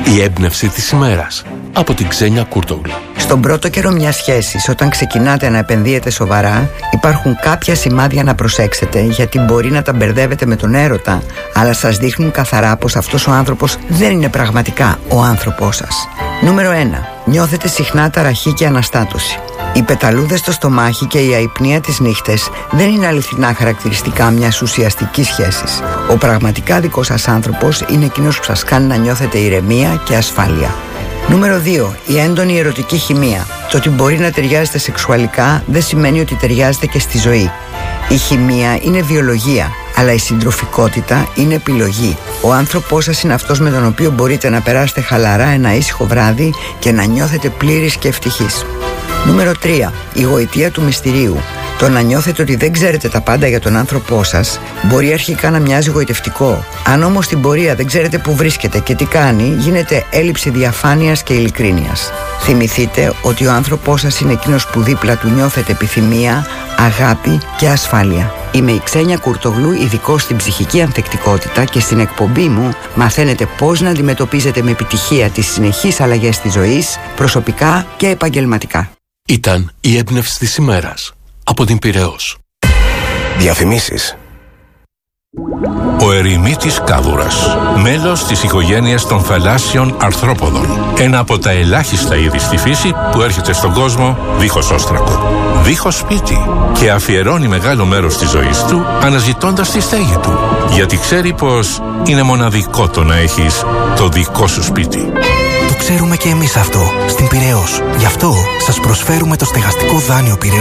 Η έμπνευση της ημέρας από την Ξένια Κούρτογλου. Στον πρώτο καιρό μιας σχέσης, όταν ξεκινάτε να επενδύετε σοβαρά, υπάρχουν κάποια σημάδια να προσέξετε, γιατί μπορεί να τα μπερδεύετε με τον έρωτα, αλλά σας δείχνουν καθαρά πως αυτός ο άνθρωπος δεν είναι πραγματικά ο άνθρωπός σας. Νούμερο 1. Νιώθετε συχνά ταραχή και αναστάτωση. Οι πεταλούδες στο στομάχι και η αϊπνία τις νύχτες δεν είναι αληθινά χαρακτηριστικά μιας ουσιαστικής σχέσης. Ο πραγματικά δικός σας άνθρωπος είναι εκείνος που σας κάνει να νιώθετε ηρεμία και ασφάλεια. Νούμερο 2. Η έντονη ερωτική χημεία. Το ότι μπορεί να ταιριάζετε σεξουαλικά δεν σημαίνει ότι ταιριάζετε και στη ζωή. Η χημεία είναι βιολογία, αλλά η συντροφικότητα είναι επιλογή. Ο άνθρωπός σας είναι αυτός με τον οποίο μπορείτε να περάσετε χαλαρά ένα ήσυχο βράδυ και να νιώθετε πλήρης και ευτυχής. Νούμερο 3. Η γοητεία του μυστηρίου. Το να νιώθετε ότι δεν ξέρετε τα πάντα για τον άνθρωπό σας μπορεί αρχικά να μοιάζει γοητευτικό. Αν όμως στην πορεία δεν ξέρετε που βρίσκεται και τι κάνει, γίνεται έλλειψη διαφάνειας και ειλικρίνειας. Θυμηθείτε ότι ο άνθρωπός σας είναι εκείνος που δίπλα του νιώθετε επιθυμία, αγάπη και ασφάλεια. Είμαι η Ξένια Κούρτογλου, ειδικός στην ψυχική ανθεκτικότητα, και στην εκπομπή μου μαθαίνετε πώς να αντιμετωπίζετε με επιτυχία τις συνεχείς αλλαγές της ζωής, προσωπικά και επαγγελματικά. Ήταν η έμπνευση της ημέρας από την Πειραιώς. Διαφημίσεις. Ο ερημίτης κάδουρας, μέλος της οικογένειας των θαλάσσιων αρθρόποδων. Ένα από τα ελάχιστα είδη στη φύση που έρχεται στον κόσμο δίχως όστρακο, δίχως σπίτι, και αφιερώνει μεγάλο μέρος της ζωής του αναζητώντας τη στέγη του. Γιατί ξέρει πως είναι μοναδικό το να έχεις το δικό σου σπίτι. Το ξέρουμε και εμείς αυτό στην Πειραιώς. Γι' αυτό σας προσφέρουμε το στεγαστικό δάνειο Πειραιώς